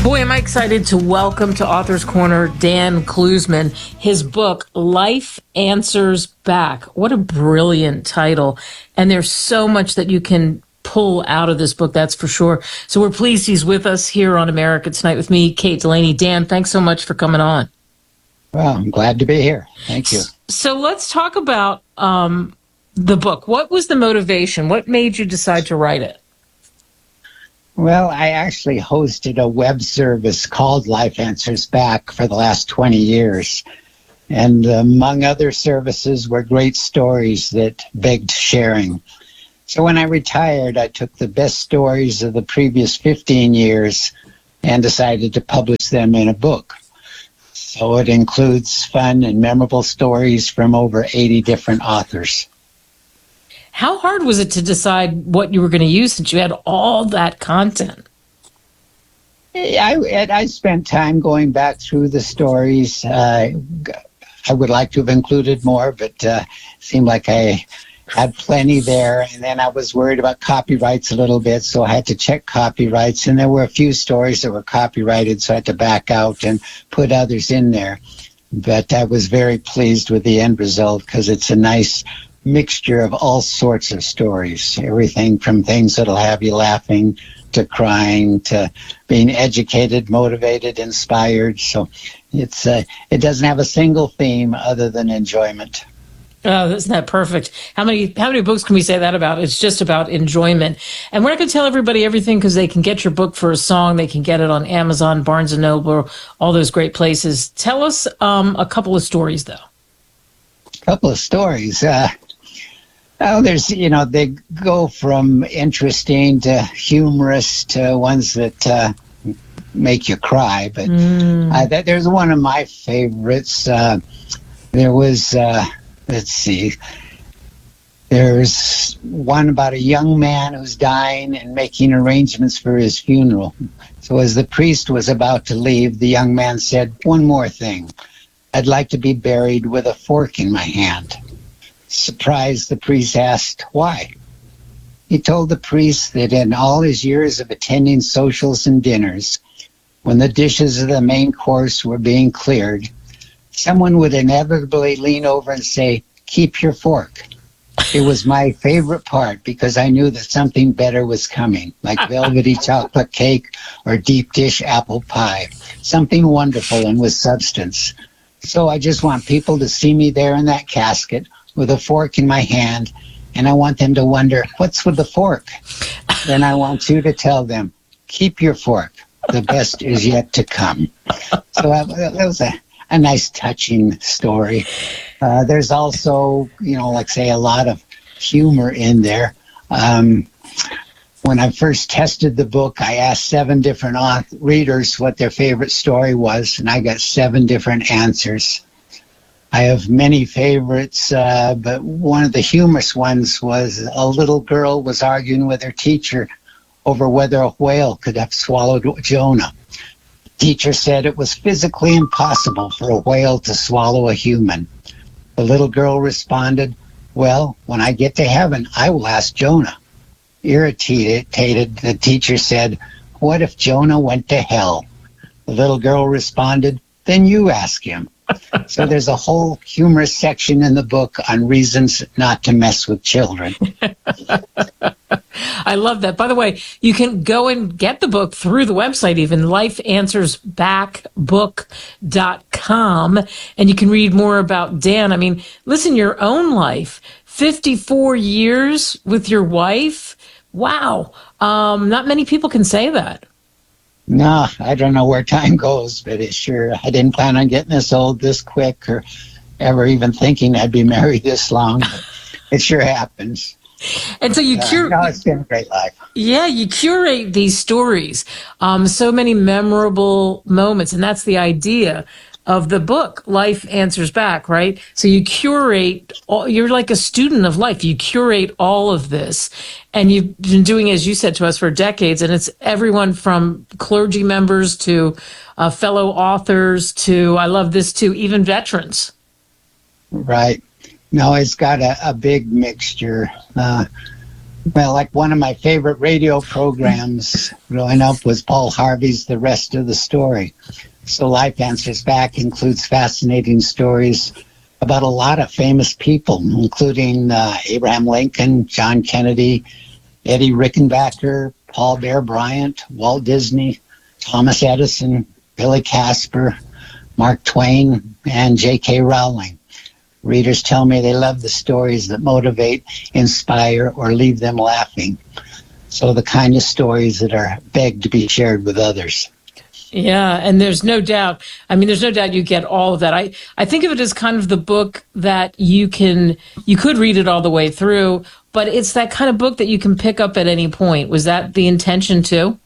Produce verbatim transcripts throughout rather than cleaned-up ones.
Boy, am I excited to welcome to Author's Corner Dan Klusman. His book, Life Answers Back. What a brilliant title. And there's so much that you can pull out of this book, that's for sure. So we're pleased he's with us here on America Tonight with me, Kate Delaney. Dan, thanks so much for coming on. Well, I'm glad to be here. Thank you. So let's talk about um, the book. What was the motivation? What made you decide to write it? Well, I actually hosted a web service called Life Answers Back for the last twenty years. And among other services were great stories that begged sharing. So when I retired, I took the best stories of the previous fifteen years and decided to publish them in a book. So it includes fun and memorable stories from over eighty different authors. How hard was it to decide what you were going to use since you had all that content? I, I spent time going back through the stories. Uh, I would like to have included more, but uh, it seemed like I had plenty there. And then I was worried about copyrights a little bit, so I had to check copyrights. And there were a few stories that were copyrighted, so I had to back out and put others in there. But I was very pleased with the end result because it's a nice mixture of all sorts of stories, everything from things that'll have you laughing to crying to being educated, motivated, inspired. So it's uh, it doesn't have a single theme other than enjoyment. Oh, isn't that perfect? How many how many books can we say that about? It's just about enjoyment. And we're not going to tell everybody everything because they can get your book for a song. They can get it on Amazon, Barnes and Noble, all those great places. Tell us um, a couple of stories, though. A couple of stories. Uh, Oh, there's, you know, they go from interesting to humorous to ones that uh, make you cry. But mm. uh, that, there's one of my favorites. Uh, there was, uh, let's see, there's one about a young man who's dying and making arrangements for his funeral. So as the priest was about to leave, the young man said, "One more thing. I'd like to be buried with a fork in my hand." Surprised, the priest asked, "Why?" He told the priest that in all his years of attending socials and dinners, when the dishes of the main course were being cleared, someone would inevitably lean over and say, "Keep your fork." It was my favorite part because I knew that something better was coming, like velvety chocolate cake or deep dish apple pie, something wonderful and with substance. So I just want people to see me there in that casket with a fork in my hand, and I want them to wonder, what's with the fork? Then I want you to tell them, keep your fork. The best is yet to come. So uh, that was a, a nice, touching story. Uh, there's also, you know, like say, a lot of humor in there. Um, when I first tested the book, I asked seven different author- readers what their favorite story was, and I got seven different answers. I have many favorites, uh, but one of the humorous ones was a little girl was arguing with her teacher over whether a whale could have swallowed Jonah. The teacher said it was physically impossible for a whale to swallow a human. The little girl responded, "Well, when I get to heaven, I will ask Jonah." Irritated, the teacher said, "What if Jonah went to hell?" The little girl responded, "Then you ask him." So there's a whole humorous section in the book on reasons not to mess with children. I love that. By the way, you can go and get the book through the website, even life answers back book dot com, and you can read more about Dan. I mean, listen, your own life, fifty-four years with your wife. Wow. Um, not many people can say that. No, I don't know where time goes, but it sure, I didn't plan on getting this old this quick or ever even thinking I'd be married this long. But it sure happens. And so you uh, curate. No, it's been a great life. Yeah, you curate these stories. Um, so many memorable moments, and that's the idea of the book, Life Answers Back, right? So you curate, all, you're like a student of life. You curate all of this, and you've been doing, as you said to us, for decades, and it's everyone from clergy members to uh, fellow authors to, I love this too, even veterans. Right. No, it's got a, a big mixture. Uh, Well, like one of my favorite radio programs growing up was Paul Harvey's The Rest of the Story. So Life Answers Back includes fascinating stories about a lot of famous people, including uh, Abraham Lincoln, John Kennedy, Eddie Rickenbacker, Paul Bear Bryant, Walt Disney, Thomas Edison, Billy Casper, Mark Twain, and J K. Rowling. Readers tell me they love the stories that motivate, inspire, or leave them laughing. So the kind of stories that are begged to be shared with others. Yeah, and there's no doubt. I mean, there's no doubt you get all of that. I, I think of it as kind of the book that you can, you could read it all the way through, but it's that kind of book that you can pick up at any point. Was that the intention too?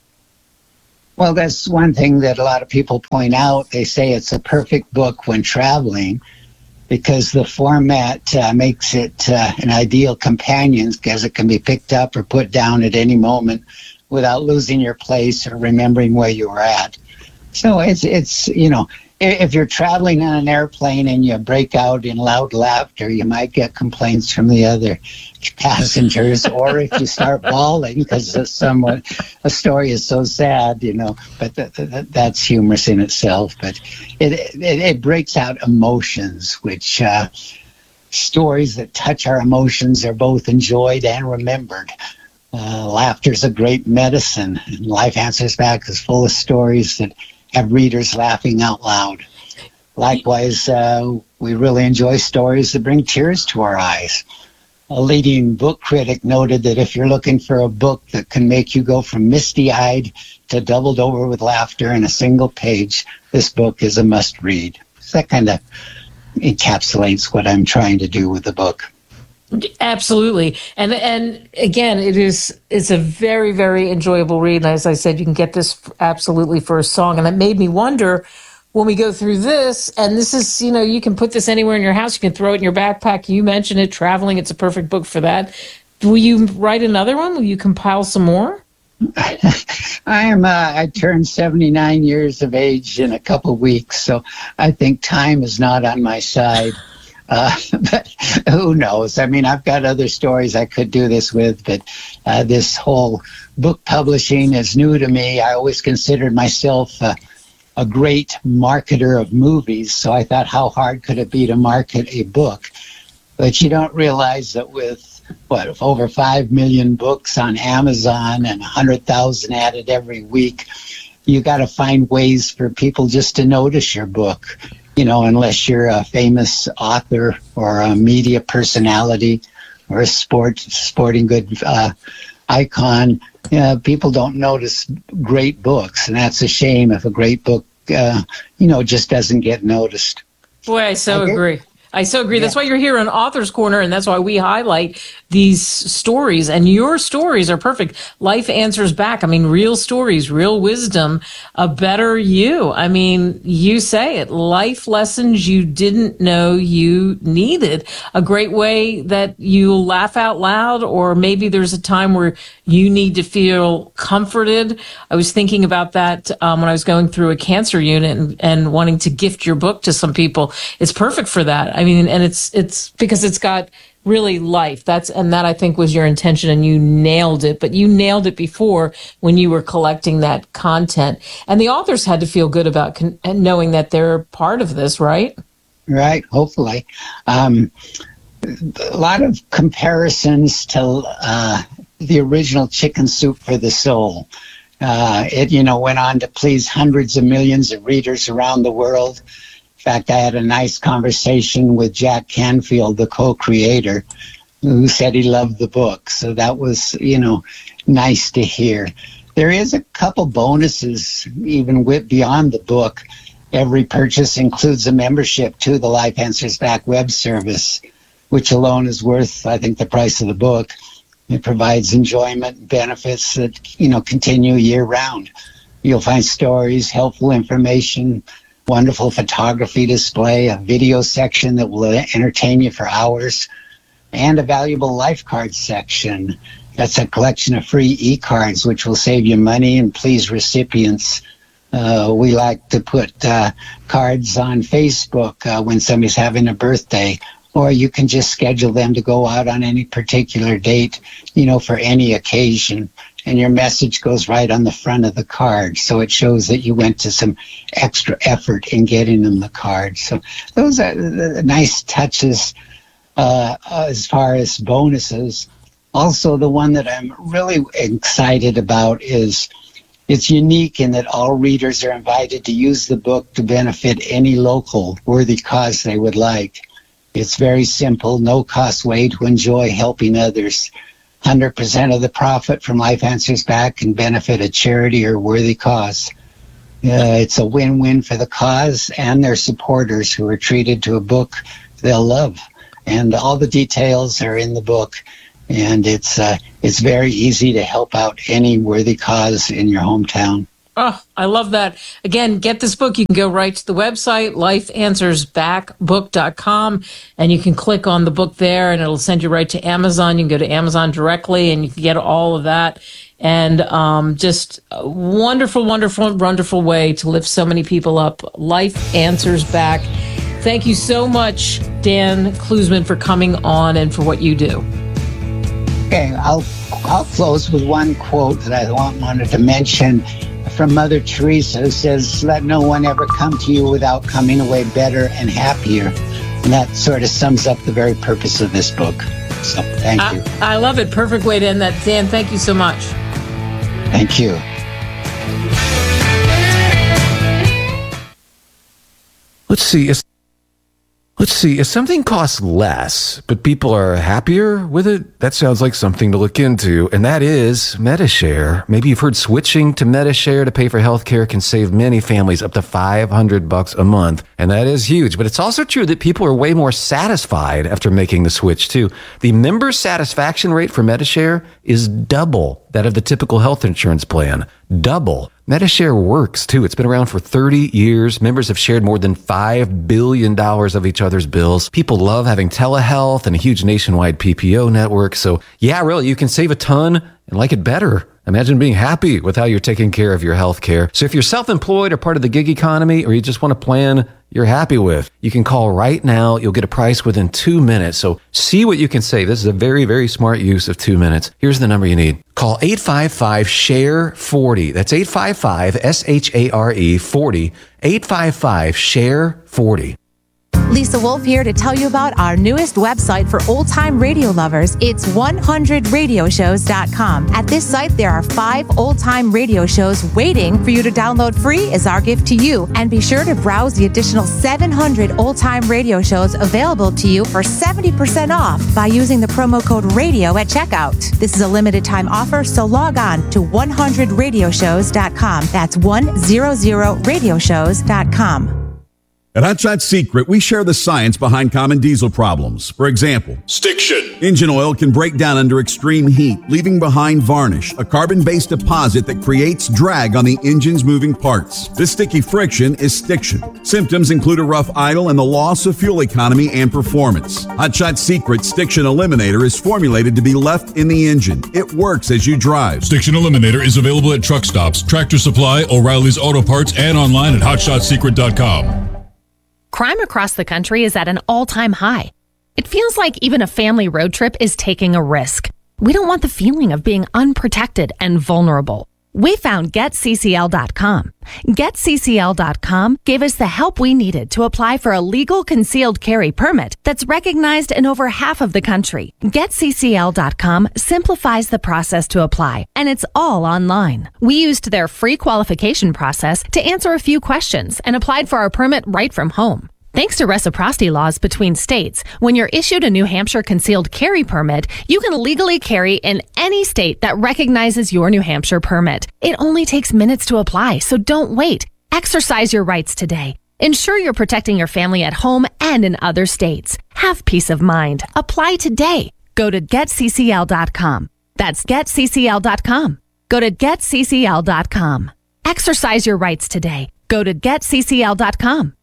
Well, that's one thing that a lot of people point out. They say it's a perfect book when traveling because the format uh, makes it uh, an ideal companion because it can be picked up or put down at any moment without losing your place or remembering where you were at. So it's, it's you know, if you're traveling on an airplane and you break out in loud laughter, you might get complaints from the other passengers, or if you start bawling because someone, a story is so sad, you know, but th- th- that's humorous in itself. But it, it, it breaks out emotions, which uh, stories that touch our emotions are both enjoyed and remembered. Uh, laughter is a great medicine, and Life Answers Back is full of stories that have readers laughing out loud. Likewise, uh, we really enjoy stories that bring tears to our eyes. A leading book critic noted that if you're looking for a book that can make you go from misty-eyed to doubled over with laughter in a single page, this book is a must-read. So that kind of encapsulates what I'm trying to do with the book. Absolutely. And and again, it is it's a very, very enjoyable read. And as I said, you can get this absolutely for a song. And it made me wonder when we go through this, and this is, you know, you can put this anywhere in your house. You can throw it in your backpack. You mentioned it, traveling. It's a perfect book for that. Will you write another one? Will you compile some more? I am. Uh, I turned seventy-nine years of age in a couple weeks, so I think time is not on my side. Uh, but who knows? I mean, I've got other stories I could do this with, but uh, this whole book publishing is new to me. I always considered myself uh, a great marketer of movies, so I thought, how hard could it be to market a book? But you don't realize that with, what, over five million books on Amazon and one hundred thousand added every week, you got to find ways for people just to notice your book. You know, unless you're a famous author or a media personality or a sport sporting good uh, icon, uh, people don't notice great books, and that's a shame if a great book, uh, you know, just doesn't get noticed. Boy, I so Okay. agree. I so agree. Yeah. That's why you're here on Author's Corner, and that's why we highlight these stories. And your stories are perfect. Life Answers Back. I mean, real stories, real wisdom, a better you. I mean, you say it. Life lessons you didn't know you needed. A great way that you laugh out loud, or maybe there's a time where you need to feel comforted. I was thinking about that um, when I was going through a cancer unit and, and wanting to gift your book to some people. It's perfect for that. I mean, and it's it's because it's got really life. That's and that I think was your intention, and you nailed it. But you nailed it before when you were collecting that content. And the authors had to feel good about con- knowing that they're part of this, right? Right, hopefully. Um, a lot of comparisons to uh, the original Chicken Soup for the Soul. Uh, it, you know, went on to please hundreds of millions of readers around the world. In fact, I had a nice conversation with Jack Canfield, the co-creator, who said he loved the book. So that was, you know, nice to hear. There is a couple bonuses, even with, beyond the book. Every purchase includes a membership to the Life Answers Back web service, which alone is worth, I think, the price of the book. It provides enjoyment and benefits that, you know, continue year round. You'll find stories, helpful information, wonderful photography display, a video section that will entertain you for hours, and a valuable life card section. That's a collection of free e-cards, which will save you money and please recipients. Uh, we like to put uh, cards on Facebook uh, when somebody's having a birthday, or you can just schedule them to go out on any particular date, you know, for any occasion. And your message goes right on the front of the card. So it shows that you went to some extra effort in getting them the card. So those are the nice touches uh, as far as bonuses. Also, the one that I'm really excited about is it's unique in that all readers are invited to use the book to benefit any local worthy cause they would like. It's very simple, no-cost way to enjoy helping others. one hundred percent of the profit from Life Answers Back can benefit a charity or worthy cause. Uh, it's a win-win for the cause and their supporters who are treated to a book they'll love. And all the details are in the book. And it's uh, it's very easy to help out any worthy cause in your hometown. Oh, I love that. Again, get this book. You can go right to the website, life answers back book dot com, and you can click on the book there, and it'll send you right to Amazon. You can go to Amazon directly, and you can get all of that. And um, just a wonderful, wonderful, wonderful way to lift so many people up. Life Answers Back. Thank you so much, Dan Klusman, for coming on and for what you do. Okay, I'll I'll close with one quote that I want, wanted to mention from Mother Teresa, who says, "Let no one ever come to you without coming away better and happier." And that sort of sums up the very purpose of this book. So thank I, you. I love it. Perfect way to end that. Dan, thank you so much. Thank you. Let's see. Is, let's see. If something costs less, but people are happier with it, that sounds like something to look into. And that is Medi-Share. Maybe you've heard switching to Medi-Share to pay for healthcare can save many families up to five hundred bucks a month. And that is huge. But it's also true that people are way more satisfied after making the switch too. The member satisfaction rate for Medi-Share is double that of the typical health insurance plan. Double. Medi-Share works, too. It's been around for thirty years. Members have shared more than five billion dollars of each other's bills. People love having telehealth and a huge nationwide P P O network. So, yeah, really, you can save a ton and like it better. Imagine being happy with how you're taking care of your health care. So if you're self-employed or part of the gig economy, or you just want a plan you're happy with, you can call right now. You'll get a price within two minutes. So see what you can save. This is a very, very smart use of two minutes. Here's the number you need. Call eight five five, S H A R E, forty. That's eight five five, S H A R E, forty. eight five five, S H A R E, forty. Lisa Wolf here to tell you about our newest website for old-time radio lovers. It's one hundred radio shows dot com. At this site, there are five old-time radio shows waiting for you to download free as our gift to you. And be sure to browse the additional seven hundred old-time radio shows available to you for seventy percent off by using the promo code RADIO at checkout. This is a limited-time offer, so log on to one hundred radio shows dot com. That's one hundred radio shows dot com. At Hot Shot Secret, we share the science behind common diesel problems. For example, stiction. Engine oil can break down under extreme heat, leaving behind varnish, a carbon-based deposit that creates drag on the engine's moving parts. This sticky friction is stiction. Symptoms include a rough idle and the loss of fuel economy and performance. Hot Shot Secret Stiction Eliminator is formulated to be left in the engine. It works as you drive. Stiction Eliminator is available at truck stops, Tractor Supply, O'Reilly's Auto Parts, and online at hot shot secret dot com. Crime across the country is at an all-time high. It feels like even a family road trip is taking a risk. We don't want the feeling of being unprotected and vulnerable. We found get C C L dot com. get C C L dot com gave us the help we needed to apply for a legal concealed carry permit that's recognized in over half of the country. get C C L dot com simplifies the process to apply, and it's all online. We used their free qualification process to answer a few questions and applied for our permit right from home. Thanks to reciprocity laws between states, when you're issued a New Hampshire concealed carry permit, you can legally carry in any state that recognizes your New Hampshire permit. It only takes minutes to apply, so don't wait. Exercise your rights today. Ensure you're protecting your family at home and in other states. Have peace of mind. Apply today. Go to get C C L dot com. That's get C C L dot com. Go to get C C L dot com. Exercise your rights today. Go to get C C L dot com.